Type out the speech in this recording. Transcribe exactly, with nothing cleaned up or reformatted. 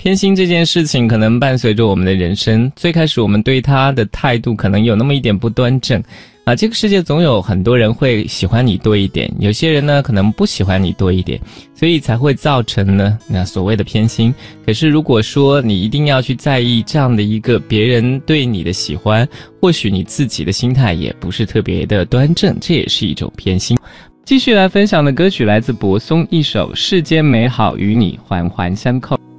偏心这件事情可能伴随着我们的人生，最开始我们对他的态度可能有那么一点不端正啊，这个世界总有很多人会喜欢你多一点，有些人呢可能不喜欢你多一点，所以才会造成呢那所谓的偏心。可是如果说你一定要去在意这样的一个别人对你的喜欢，或许你自己的心态也不是特别的端正，这也是一种偏心。继续来分享的歌曲来自柏松一首《世间美好与你环环相扣》。